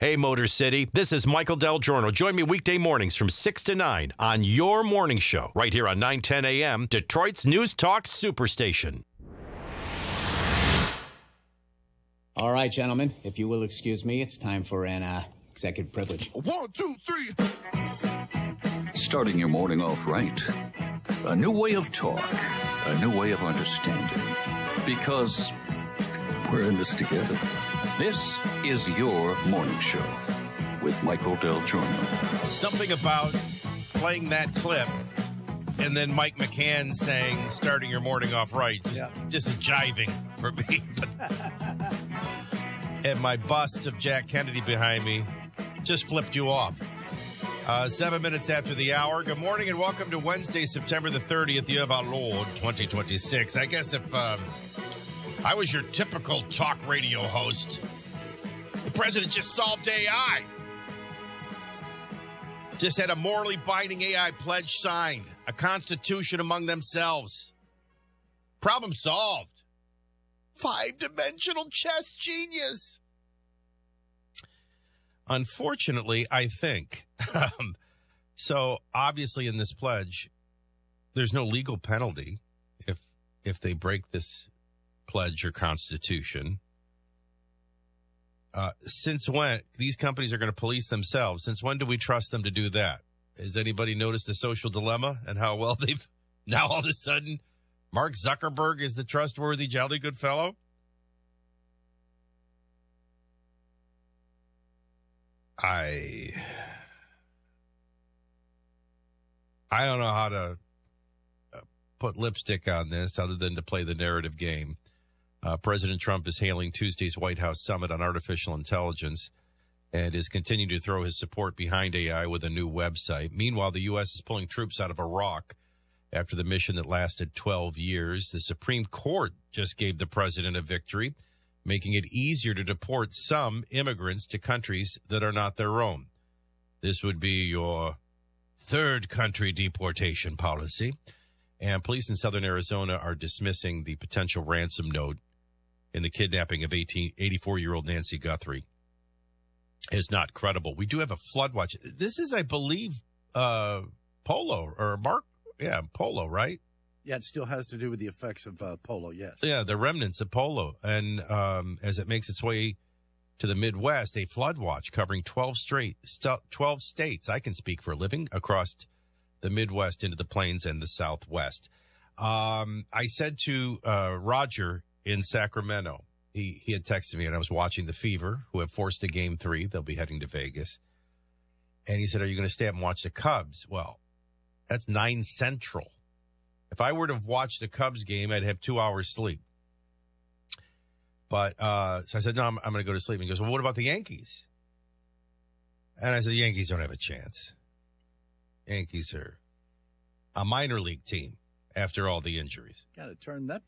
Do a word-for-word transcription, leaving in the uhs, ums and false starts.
Hey, Motor City, this is Michael Del Giorno. Join me weekday mornings from six to nine on your morning show, right here on nine ten A M, Detroit's News Talk Superstation. All right, gentlemen, if you will excuse me, it's time for an uh, executive privilege. One, two, three. Starting your morning off right. A new way of talk. A new way of understanding. Because we're in this together. This is your morning show with Michael Del Giorno. Something about playing that clip and then Mike McCann saying, starting your morning off right, just, Yeah. just jiving for me. And my bust of Jack Kennedy behind me just flipped you off. Uh, seven minutes after the hour. Good morning and welcome to Wednesday, September the thirtieth, year of our Lord, twenty twenty-six. I guess if um, I was your typical talk radio host, the president just solved A I. Just had a morally binding A I pledge signed. A constitution among themselves. Problem solved. Five-dimensional chess genius. Unfortunately, I think, um, so obviously in this pledge, there's no legal penalty if if they break this pledge or constitution. Uh, since when? These companies are going to police themselves. Since when do we trust them to do that? Has anybody noticed the social dilemma and how well they've, now all of a sudden, Mark Zuckerberg is the trustworthy, jolly good fellow? I, I don't know how to uh, put lipstick on this other than to play the narrative game. Uh, President Trump is hailing Tuesday's White House summit on artificial intelligence and is continuing to throw his support behind A I with a new website. Meanwhile, the U S is pulling troops out of Iraq after the mission that lasted twelve years. The Supreme Court just gave the president a victory, making it easier to deport some immigrants to countries that are not their own. This would be your third country deportation policy. And police in southern Arizona are dismissing the potential ransom note in the kidnapping of eighty-four-year-old Nancy Guthrie is not credible. We do have a flood watch. This is, I believe, uh, Polo or Mark. Yeah, Polo, right? Yeah, it still has to do with the effects of uh, Polo, yes. Yeah, the remnants of Polo. And um, as it makes its way to the Midwest, a flood watch covering twelve straight, twelve states, I can speak for a living, across the Midwest into the Plains and the Southwest. Um, I said to uh, Roger in Sacramento, he, he had texted me, and I was watching the Fever, who have forced a game three. They'll be heading to Vegas. And he said, are you going to stay up and watch the Cubs? Well, that's nine Central. If I were to watch the Cubs game, I'd have two hours sleep. But, uh, so I said, no, I'm, I'm going to go to sleep. And he goes, well, what about the Yankees? And I said, the Yankees don't have a chance. Yankees are a minor league team after all the injuries. Got to turn that